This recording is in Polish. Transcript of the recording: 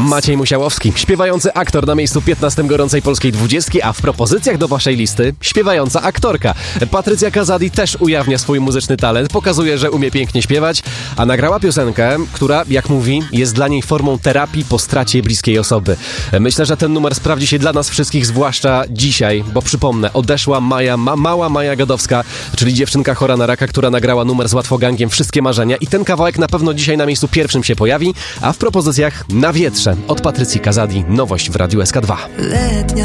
Maciej Musiałowski, śpiewający aktor na miejscu 15 gorącej polskiej 20, a w propozycjach do waszej listy śpiewająca aktorka. Patrycja Kazadi też ujawnia swój muzyczny talent, pokazuje, że umie pięknie śpiewać, a nagrała piosenkę, która, jak mówi, jest dla niej formą terapii po stracie bliskiej osoby. Myślę, że ten numer sprawdzi się dla nas wszystkich, zwłaszcza dzisiaj, bo przypomnę, odeszła mała Maja Gadowska, czyli dziewczynka chora na raka, która nagrała numer z Łatwogangiem Wszystkie Marzenia i ten kawałek na pewno dzisiaj na miejscu pierwszym się pojawi, a w propozycjach Na wietrze od Patrycji Kazadi, nowość w Radiu SK2. Letnia